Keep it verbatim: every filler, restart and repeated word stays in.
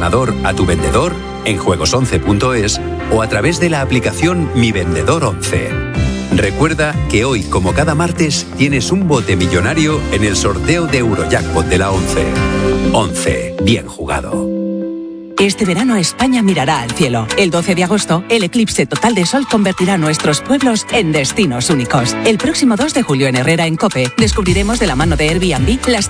ganador a tu vendedor en juegos once punto es o a través de la aplicación Mi Vendedor once. Recuerda que hoy, como cada martes, tienes un bote millonario en el sorteo de Eurojackpot de la once. once. Bien jugado. Este verano España mirará al cielo. El doce de agosto, el eclipse total de sol convertirá nuestros pueblos en destinos únicos. El próximo dos de julio en Herrera en COPE, descubriremos de la mano de Airbnb las